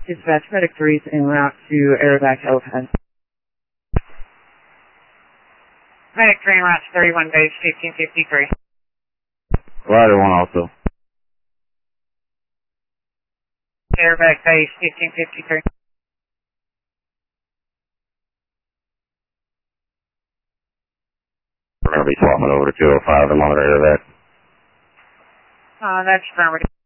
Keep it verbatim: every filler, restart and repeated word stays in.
Dispatch Medic three is en route to Aerovac Helipad. Medic three en route to thirty-one base, fifteen fifty-three. Rider one also. Aerovac base, fifteen fifty-three. We're going to be swapping over to two oh five and monitor Aerovac. Uh, that's affirmative.